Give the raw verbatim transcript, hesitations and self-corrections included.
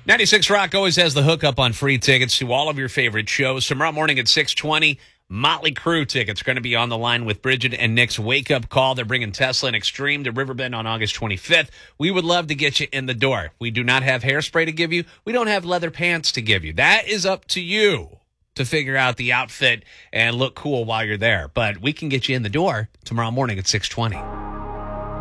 ninety-six Rock always has the hookup on free tickets to all of your favorite shows. Tomorrow morning at six twenty, Motley Crue tickets are going to be on the line with Bridget and Nick's Wake Up Call. They're bringing Tesla and Extreme to Riverbend on August twenty-fifth. We would love to get you in the door. We do not have hairspray to give you. We don't have leather pants to give you. That is up to you to figure out the outfit and look cool while you're there. But we can get you in the door tomorrow morning at six twenty.